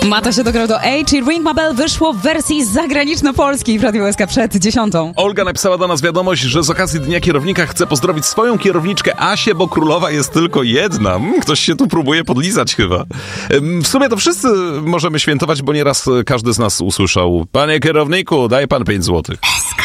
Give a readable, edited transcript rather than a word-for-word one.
Mata się dograł do H i Ring My Bell wyszło w wersji zagraniczno-polskiej w Radiu SK przed 10. Olga napisała do nas wiadomość, że z okazji Dnia Kierownika chce pozdrowić swoją kierowniczkę Asię, bo królowa jest tylko jedna. Ktoś się tu próbuje podlizać chyba. W sumie to wszyscy możemy świętować, bo nieraz każdy z nas usłyszał: panie kierowniku, daj pan 5 złotych. SK.